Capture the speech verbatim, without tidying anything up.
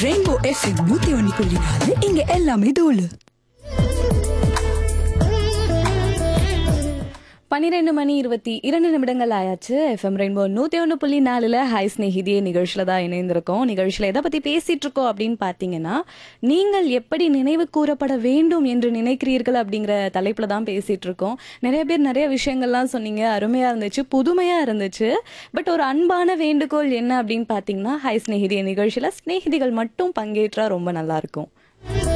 Rainbow FM நூத்தி ஒன்னு புள்ளி நாலு இங்க எல்லாமே தோலு. பன்னிரெண்டு மணி இருபத்தி இரண்டு நிமிடங்கள் ஆயாச்சு. எஃப்எம் ரெயின்போ நூத்தி ஒன்று புள்ளி நாலுல ஹாய் ஸ்நேகிதியே நிகழ்ச்சியில தான் இணைந்திருக்கோம். நிகழ்ச்சியில எதை பத்தி பேசிட்டு இருக்கோம் அப்படின்னு பாத்தீங்கன்னா, நீங்கள் எப்படி நினைவு கூறப்பட வேண்டும் என்று நினைக்கிறீர்கள் அப்படிங்கிற தலைப்புல தான் பேசிட்டு இருக்கோம். நிறைய பேர் நிறைய விஷயங்கள்லாம் சொன்னீங்க, அருமையா இருந்துச்சு, புதுமையா இருந்துச்சு. பட் ஒரு அன்பான வேண்டுகோள் என்ன அப்படின்னு பாத்தீங்கன்னா, ஹாய் ஸ்நேகிதியே நிகழ்ச்சியில ஸ்நேகிதிகள் மட்டும் பங்கேற்றா ரொம்ப நல்லா இருக்கும்.